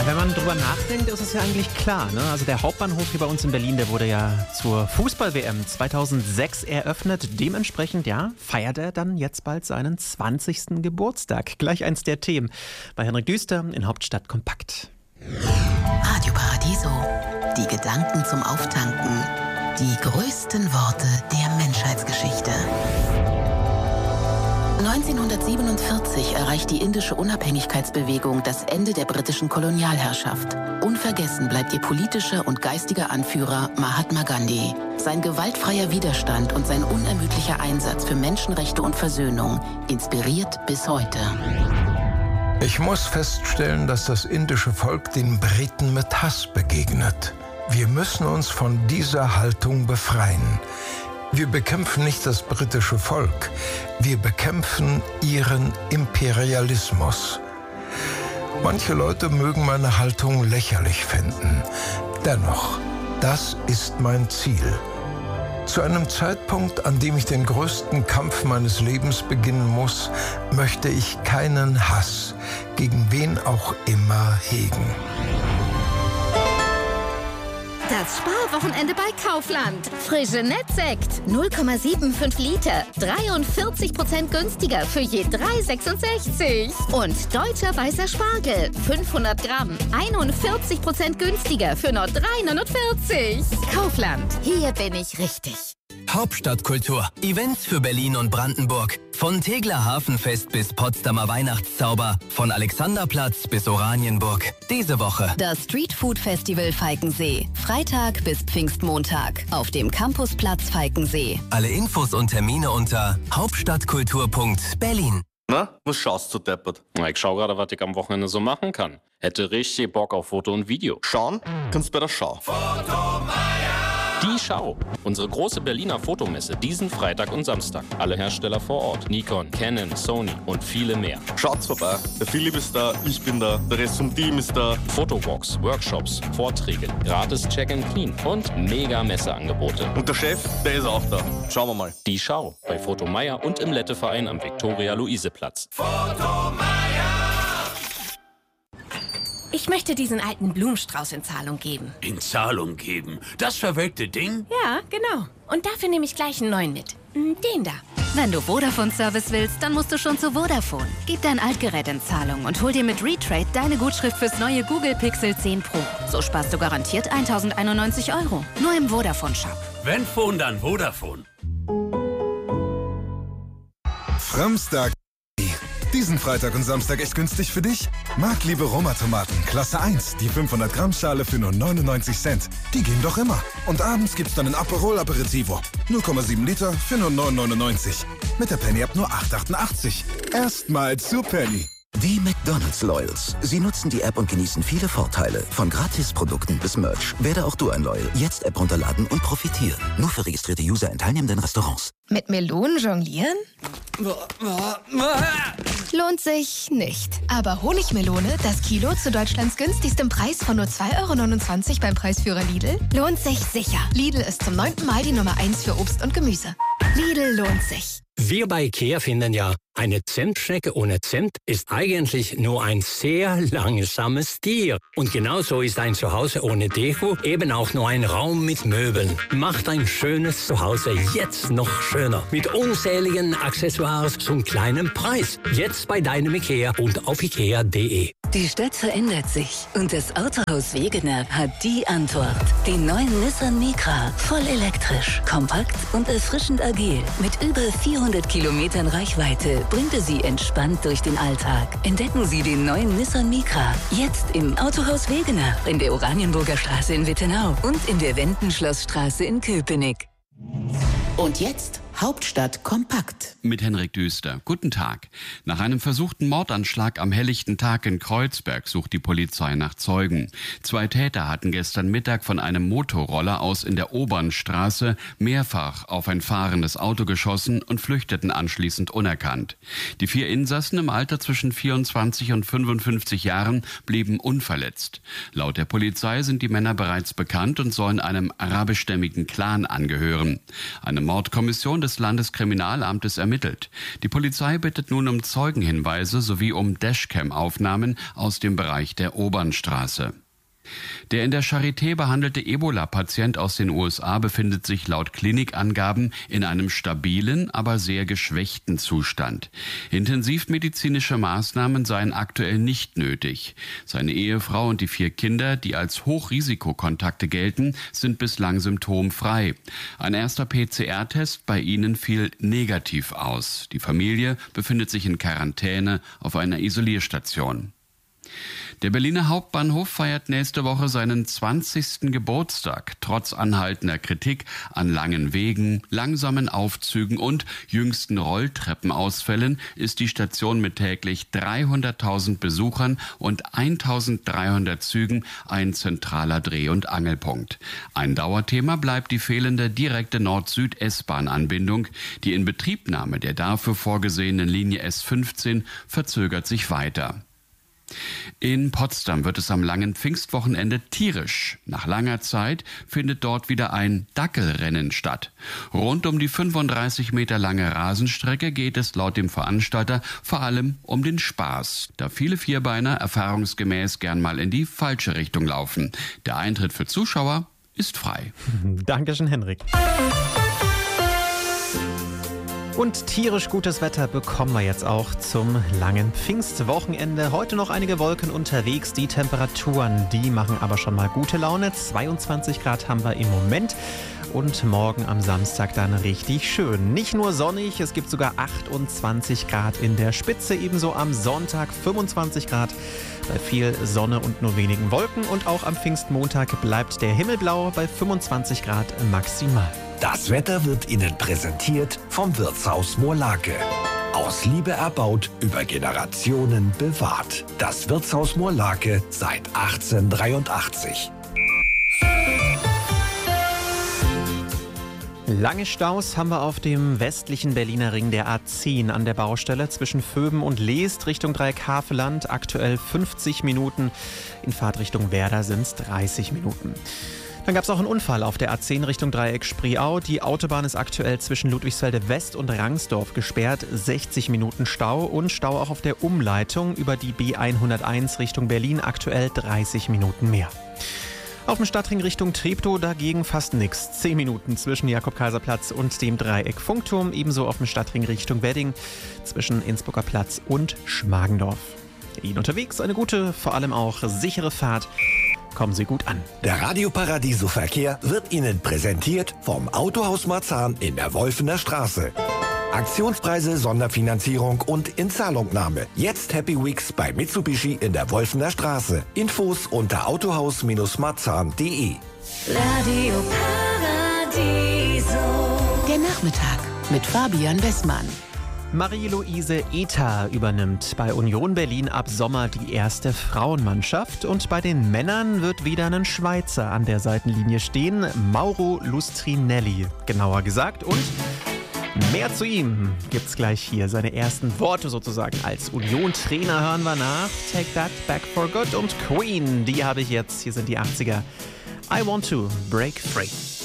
Ja, wenn man drüber nachdenkt, ist es ja eigentlich klar, ne? Also der Hauptbahnhof hier bei uns in Berlin, der wurde ja zur Fußball-WM 2006 eröffnet. Dementsprechend, ja, feiert er dann jetzt bald seinen 20. Geburtstag. Gleich eins der Themen bei Henrik Düster in Hauptstadt kompakt. Radio Paradiso. Die Gedanken zum Auftanken. Die größten Worte der Menschheitsgeschichte. 1947 erreicht die indische Unabhängigkeitsbewegung das Ende der britischen Kolonialherrschaft. Unvergessen bleibt ihr politischer und geistiger Anführer Mahatma Gandhi. Sein gewaltfreier Widerstand und sein unermüdlicher Einsatz für Menschenrechte und Versöhnung inspiriert bis heute. Ich muss feststellen, dass das indische Volk den Briten mit Hass begegnet. Wir müssen uns von dieser Haltung befreien. Wir bekämpfen nicht das britische Volk, wir bekämpfen ihren Imperialismus. Manche Leute mögen meine Haltung lächerlich finden. Dennoch, das ist mein Ziel. Zu einem Zeitpunkt, an dem ich den größten Kampf meines Lebens beginnen muss, möchte ich keinen Hass gegen wen auch immer hegen. Das Sparwochenende bei Kaufland. Frische Nettsekt 0,75 Liter. 43% günstiger für je 3,66. Und deutscher weißer Spargel 500 Gramm. 41% günstiger für nur 3,49. Kaufland. Hier bin ich richtig. Hauptstadtkultur. Events für Berlin und Brandenburg. Von Tegeler Hafenfest bis Potsdamer Weihnachtszauber. Von Alexanderplatz bis Oranienburg. Diese Woche das Streetfood Festival Falkensee. Freitag bis Pfingstmontag. Auf dem Campusplatz Falkensee. Alle Infos und Termine unter hauptstadtkultur.berlin. Na, was schaust du deppert? Na, ich schau gerade, was ich am Wochenende so machen kann. Hätte richtig Bock auf Foto und Video. Schauen? Kannst bei der Schau. Die Schau. Unsere große Berliner Fotomesse diesen Freitag und Samstag. Alle Hersteller vor Ort. Nikon, Canon, Sony und viele mehr. Schaut's vorbei. Der Philipp ist da, ich bin da, der Rest vom Team ist da. Fotowalks, Workshops, Vorträge, gratis Check and Clean und mega Messeangebote. Und der Chef, der ist auch da. Schauen wir mal. Die Schau. Bei Fotomeier und im Letteverein am Viktoria-Luise-Platz. Ich möchte diesen alten Blumenstrauß in Zahlung geben. In Zahlung geben? Das verwelkte Ding? Ja, genau. Und dafür nehme ich gleich einen neuen mit. Den da. Wenn du Vodafone-Service willst, dann musst du schon zu Vodafone. Gib dein Altgerät in Zahlung und hol dir mit Retrade deine Gutschrift fürs neue Google Pixel 10 Pro. So sparst du garantiert 1.091 €. Nur im Vodafone-Shop. Wenn Phone, dann Vodafone. Framstag. Diesen Freitag und Samstag echt günstig für dich? Marktliebe Roma-Tomaten, Klasse 1, die 500 Gramm Schale für nur 99 Cent. Die gehen doch immer. Und abends gibt's dann ein Aperol Aperitivo. 0,7 Liter für nur 9,99. Mit der Penny-App nur 8,88. Erstmal zu Penny. Die McDonald's Loyals. Sie nutzen die App und genießen viele Vorteile. Von Gratisprodukten bis Merch. Werde auch du ein Loyal. Jetzt App runterladen und profitieren. Nur für registrierte User in teilnehmenden Restaurants. Mit Melonen jonglieren? Lohnt sich nicht. Aber Honigmelone, das Kilo zu Deutschlands günstigstem Preis von nur 2,29 € beim Preisführer Lidl, lohnt sich sicher. Lidl ist zum 9. Mai die Nummer 1 für Obst und Gemüse. Lidl lohnt sich. Wir bei IKEA finden ja, eine Zimtschnecke ohne Zimt ist eigentlich nur ein sehr langsames Tier. Und genauso ist ein Zuhause ohne Deko eben auch nur ein Raum mit Möbeln. Macht ein schönes Zuhause jetzt noch schöner. Mit unzähligen Accessoires zum kleinen Preis. Jetzt bei deinem IKEA und auf ikea.de. Die Stadt verändert sich und das Autohaus Wegener hat die Antwort. Den neuen Nissan Micra. Voll elektrisch, kompakt und erfrischend agil. Mit über 400 Kilometern Reichweite bringt er Sie entspannt durch den Alltag. Entdecken Sie den neuen Nissan Micra. Jetzt im Autohaus Wegener, in der Oranienburger Straße in Wittenau und in der Wendenschlossstraße in Köpenick. Und jetzt Hauptstadt kompakt. Mit Henrik Düster. Guten Tag. Nach einem versuchten Mordanschlag am helllichten Tag in Kreuzberg sucht die Polizei nach Zeugen. 2 Täter hatten gestern Mittag von einem Motorroller aus in der Obernstraße mehrfach auf ein fahrendes Auto geschossen und flüchteten anschließend unerkannt. Die 4 Insassen im Alter zwischen 24 und 55 Jahren blieben unverletzt. Laut der Polizei sind die Männer bereits bekannt und sollen einem arabischstämmigen Clan angehören. Eine Mordkommission des des Landeskriminalamtes ermittelt. Die Polizei bittet nun um Zeugenhinweise sowie um Dashcam-Aufnahmen aus dem Bereich der Obernstraße. Der in der Charité behandelte Ebola-Patient aus den USA befindet sich laut Klinikangaben in einem stabilen, aber sehr geschwächten Zustand. Intensivmedizinische Maßnahmen seien aktuell nicht nötig. Seine Ehefrau und die 4 Kinder, die als Hochrisikokontakte gelten, sind bislang symptomfrei. Ein erster PCR-Test bei ihnen fiel negativ aus. Die Familie befindet sich in Quarantäne auf einer Isolierstation. Der Berliner Hauptbahnhof feiert nächste Woche seinen 20. Geburtstag. Trotz anhaltender Kritik an langen Wegen, langsamen Aufzügen und jüngsten Rolltreppenausfällen ist die Station mit täglich 300.000 Besuchern und 1.300 Zügen ein zentraler Dreh- und Angelpunkt. Ein Dauerthema bleibt die fehlende direkte Nord-Süd-S-Bahn-Anbindung. Die Inbetriebnahme der dafür vorgesehenen Linie S15 verzögert sich weiter. In Potsdam wird es am langen Pfingstwochenende tierisch. Nach langer Zeit findet dort wieder ein Dackelrennen statt. Rund um die 35 Meter lange Rasenstrecke geht es laut dem Veranstalter vor allem um den Spaß, da viele Vierbeiner erfahrungsgemäß gern mal in die falsche Richtung laufen. Der Eintritt für Zuschauer ist frei. Dankeschön, Henrik. Und tierisch gutes Wetter bekommen wir jetzt auch zum langen Pfingstwochenende. Heute noch einige Wolken unterwegs. Die Temperaturen, die machen aber schon mal gute Laune. 22 Grad haben wir im Moment. Und morgen am Samstag dann richtig schön. Nicht nur sonnig, es gibt sogar 28 Grad in der Spitze. Ebenso am Sonntag 25 Grad bei viel Sonne und nur wenigen Wolken. Und auch am Pfingstmontag bleibt der Himmel blau bei 25 Grad maximal. Das Wetter wird Ihnen präsentiert vom Wirtshaus Moorlake. Aus Liebe erbaut, über Generationen bewahrt. Das Wirtshaus Moorlake seit 1883. Lange Staus haben wir auf dem westlichen Berliner Ring der A10 an der Baustelle zwischen Vöben und Leest Richtung Dreieck-Havelland. Aktuell 50 Minuten. In Fahrtrichtung Werder sind es 30 Minuten. Dann gab es auch einen Unfall auf der A10 Richtung Dreieck Spreeau. Die Autobahn ist aktuell zwischen Ludwigsfelde West und Rangsdorf gesperrt. 60 Minuten Stau und Stau auch auf der Umleitung über die B101 Richtung Berlin. Aktuell 30 Minuten mehr. Auf dem Stadtring Richtung Treptow dagegen fast nichts. 10 Minuten zwischen Jakob-Kaiser-Platz und dem Dreieck Funkturm. Ebenso auf dem Stadtring Richtung Wedding zwischen Innsbrucker Platz und Schmargendorf. Ihnen unterwegs eine gute, vor allem auch sichere Fahrt. Kommen Sie gut an. Der Radio Paradiso Verkehr wird Ihnen präsentiert vom Autohaus Marzahn in der Wolfener Straße. Aktionspreise, Sonderfinanzierung und Inzahlungnahme. Jetzt Happy Weeks bei Mitsubishi in der Wolfener Straße. Infos unter autohaus-marzahn.de. Radio Paradiso. Der Nachmittag mit Fabian Westmann. Marie-Louise Ether übernimmt bei Union Berlin ab Sommer die erste Frauenmannschaft. Und bei den Männern wird wieder ein Schweizer an der Seitenlinie stehen. Mauro Lustrinelli, genauer gesagt. Und mehr zu ihm gibt's gleich hier. Seine ersten Worte sozusagen als Union-Trainer hören wir nach. Take That Back for Good und Queen, die habe ich jetzt. Hier sind die 80er. I Want to Break Free.